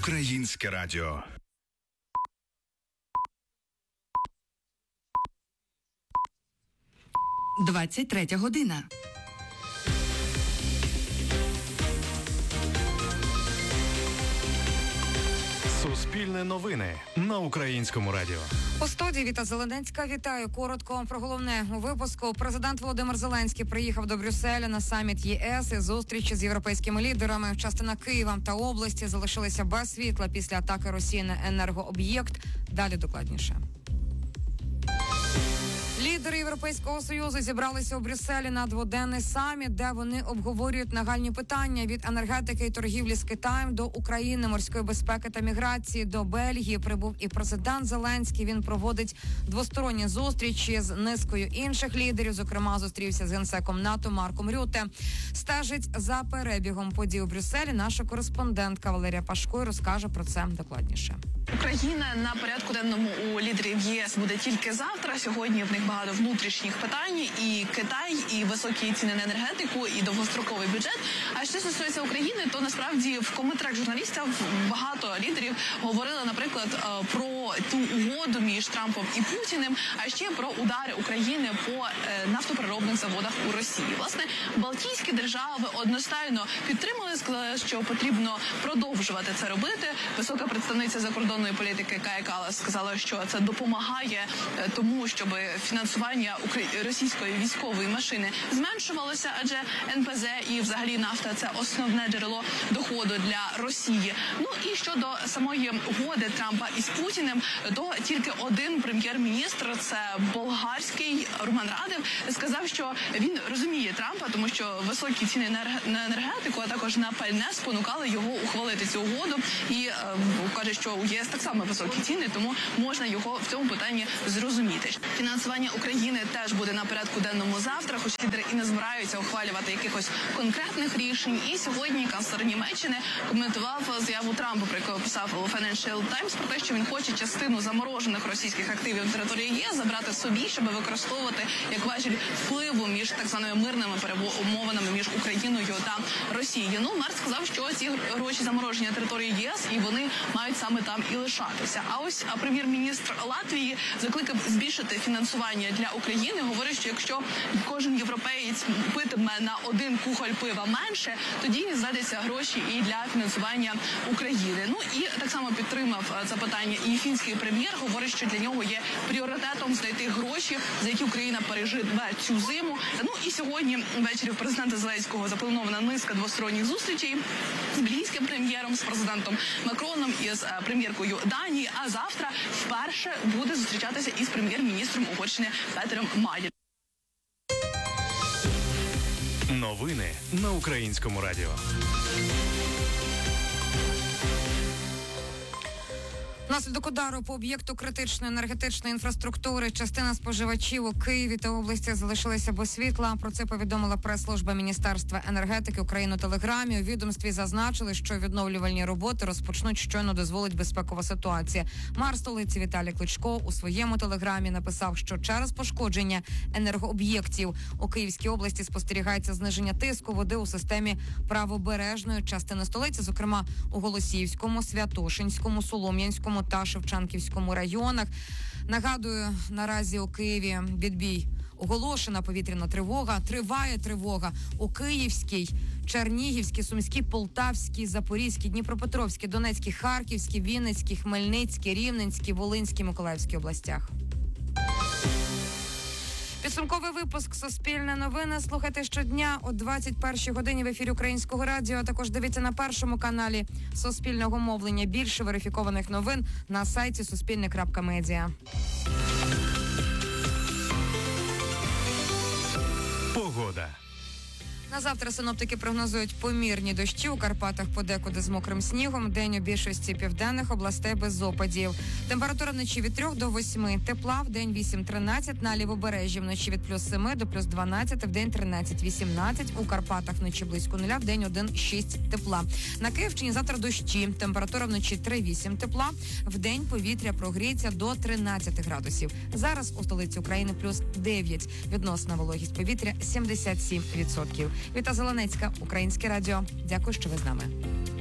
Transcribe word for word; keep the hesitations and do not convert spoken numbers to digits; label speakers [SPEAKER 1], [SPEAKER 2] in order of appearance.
[SPEAKER 1] Українське радіо.
[SPEAKER 2] двадцять третя година.
[SPEAKER 3] Суспільне новини на Українському радіо.
[SPEAKER 4] У студії Віта Зеленецька. Вітаю. Коротко про головне у випуску. Президент Володимир Зеленський приїхав до Брюсселя на саміт ЄС і зустрічі з європейськими лідерами. Частина Києва та області залишилися без світла після атаки Росії на енергооб'єкт. Далі докладніше. Лідери Європейського Союзу зібралися у Брюсселі на дводенний саміт, де вони обговорюють нагальні питання від енергетики і торгівлі з Китаєм до України, морської безпеки та міграції. До Бельгії прибув і президент Зеленський. Він проводить двосторонні зустрічі з низкою інших лідерів. Зокрема, зустрівся з генсеком НАТО Марком Рюте. Стежить за перебігом подій у Брюсселі наша кореспондентка Валерія Пашко розкаже про це докладніше.
[SPEAKER 5] Україна на порядку денному у лідерів ЄС буде тільки завтра. Сьогодні в них багато внутрішніх питань, і Китай, і високі ціни на енергетику, і довгостроковий бюджет. А що стосується України, то насправді в коментарях журналістів багато лідерів говорили, наприклад, про ту угоду між Трампом і Путіним, а ще про удари України по нафтопереробних заводах у Росії. Власне, Балтійські держави одностайно підтримали, сказали, що потрібно продовжувати це робити. Висока представниця закордонної політики Кая Каллас сказала, що це допомагає тому, щоб фінансування російської військової машини зменшувалося, адже ен пе зе і взагалі нафта – це основне джерело доходу для Росії. Ну і щодо самої угоди Трампа із Путіним, то тільки один прем'єр-міністр, це болгарський Румен Радев, сказав, що він розуміє Трампа, тому що високі ціни на енергетику, а також на пальне спонукали його ухвалити цю угоду. І е, каже, що у ЄС так само високі ціни, тому можна його в цьому питанні зрозуміти. Фінансування України теж буде на порядку денному завтра, хоч лідери і не збираються ухвалювати якихось конкретних рішень. І сьогодні канцлер Німеччини коментував заяву Трампа, про яку писав Financial Times, про те, що він хоче частину заморожених російських активів на території ЄС забрати собі, щоб використовувати як важіль впливу між так званими мирними перемовинами між Україною та Росією. Ну, Мерц сказав, що ці гроші заморожені на території ЄС, і вони мають саме там і лишатися. А ось а прем'єр-міністр Латвії закликав збільшити фінансування для України, говорить, що якщо кожен європеєць питиме на один кухоль пива менше, тоді знайдеться гроші і для фінансування України. Ну і так само підтримав це питання і фінський прем'єр, говорить, що для нього є пріоритетом знайти гроші, за які Україна переживе цю зиму. Ну і сьогодні ввечері у президента Зеленського запланована низка двосторонніх зустрічей з бельгійським прем'єром, з президентом Макроном і з прем'єркою Данії, а завтра вперше буде зустрічатися із прем'єр-міністром Угорщини Петером Маєром.
[SPEAKER 3] Новини на Українському радіо.
[SPEAKER 4] Внаслідок удару по об'єкту критичної енергетичної інфраструктури частина споживачів у Києві та області залишилися без світла. Про це повідомила прес-служба Міністерства енергетики України у телеграмі. У відомстві зазначили, що відновлювальні роботи розпочнуть, щойно дозволить безпекова ситуація. Мер столиці Віталій Кличко у своєму телеграмі написав, що через пошкодження енергооб'єктів у Київській області спостерігається зниження тиску води у системі правобережної частини столиці, зокрема у Голосіївському, Святошинському, Солом'янському та Шевченківському районах. Нагадую, наразі у Києві відбій оголошена повітряна тривога. Триває тривога у Київській, Чернігівській, Сумській, Полтавській, Запорізькій, Дніпропетровській, Донецькій, Харківській, Вінницькій, Хмельницькій, Рівненській, Волинській, Миколаївській областях. Підсумковий випуск «Суспільне новини» слухайте щодня о двадцять першій годині в ефірі Українського радіо. Також дивіться на першому каналі Суспільного мовлення. Більше верифікованих новин на сайті суспільне крапка медіа.
[SPEAKER 3] Погода.
[SPEAKER 4] На завтра синоптики прогнозують помірні дощі у Карпатах подекуди з мокрим снігом. День у більшості південних областей без опадів. Температура вночі від трьох до восьми. Тепла в день вісім-тринадцять. На лівобережжі вночі від плюс семи до плюс дванадцять. В день тринадцять-вісімнадцять. У Карпатах вночі близько нуля. В день один-шість тепла. На Київщині завтра дощі. Температура вночі три-вісім тепла. В день повітря прогріється до тринадцяти градусів. Зараз у столиці України плюс дев'ять. Відносна вологість повітря сімдесят сім відсотків. Віта Зеленецька, Українське радіо. Дякую, що ви з нами.